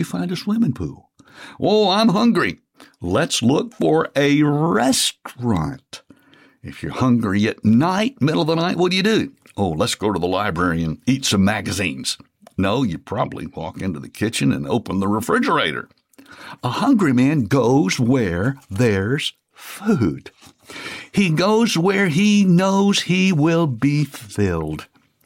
You find a swimming pool. Oh, I'm hungry. Let's look for a restaurant. If you're hungry at night, middle of the night, what do? Oh, let's go to the library and eat some magazines. No, you probably walk into the kitchen and open the refrigerator. A hungry man goes where there's food. He goes where he knows he will be filled.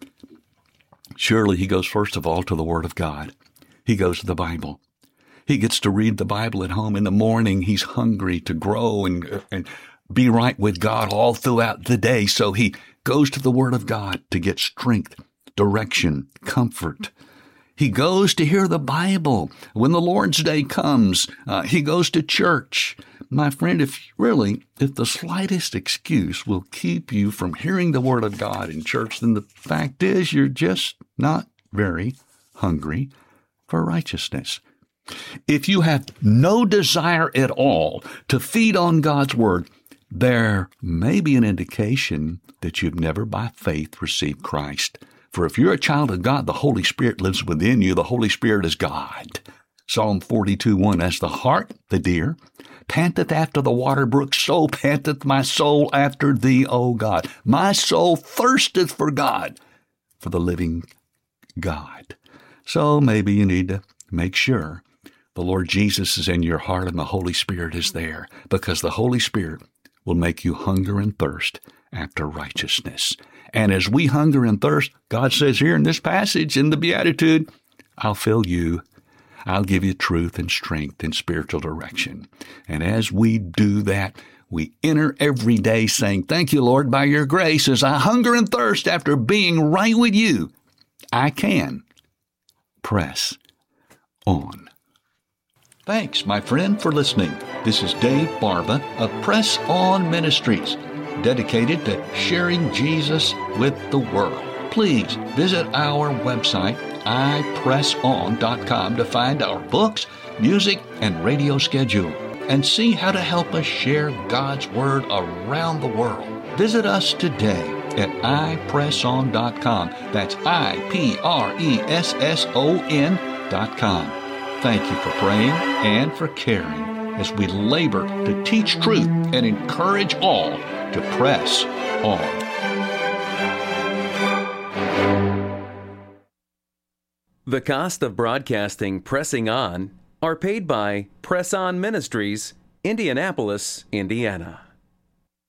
Surely he goes first of all to the Word of God. He goes to the Bible. He gets to read the Bible at home in the morning. He's hungry to grow and be right with God all throughout the day. So he goes to the Word of God to get strength, direction, comfort. He goes to hear the Bible. When the Lord's Day comes, he goes to church. My friend, if the slightest excuse will keep you from hearing the Word of God in church, then the fact is you're just not very hungry for righteousness. If you have no desire at all to feed on God's Word, there may be an indication that you've never by faith received Christ. For if you're a child of God, the Holy Spirit lives within you. The Holy Spirit is God. Psalm 42:1, as the hart, the deer, panteth after the water brook, so panteth my soul after thee, O God. My soul thirsteth for God, for the living God. So maybe you need to make sure the Lord Jesus is in your heart and the Holy Spirit is there, because the Holy Spirit will make you hunger and thirst after righteousness. And as we hunger and thirst, God says here in this passage, in the Beatitude, I'll fill you. I'll give you truth and strength and spiritual direction. And as we do that, we enter every day saying, thank you, Lord, by your grace, as I hunger and thirst after being right with you, I can press on. Thanks, my friend, for listening. This is Dave Barba of Press On Ministries, dedicated to sharing Jesus with the world. Please visit our website, ipresson.com, to find our books, music, and radio schedule, and see how to help us share God's Word around the world. Visit us today at ipresson.com. That's ipresson.com. Thank you for praying and for caring as we labor to teach truth and encourage all to press on. The cost of broadcasting Pressing On are paid by Press On Ministries, Indianapolis, Indiana.